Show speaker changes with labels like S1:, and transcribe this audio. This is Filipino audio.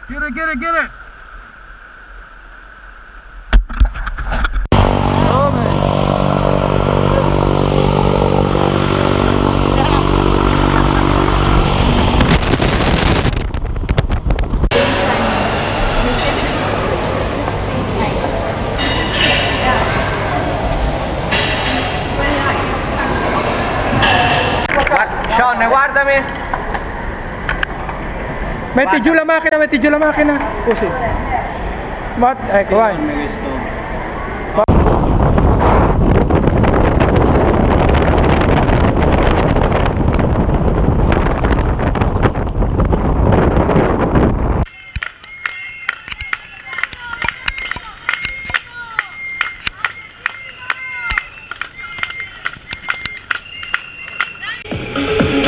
S1: Get it!
S2: Sean, guardami.
S1: Metti giù la macchina. Così. Ecco, vai.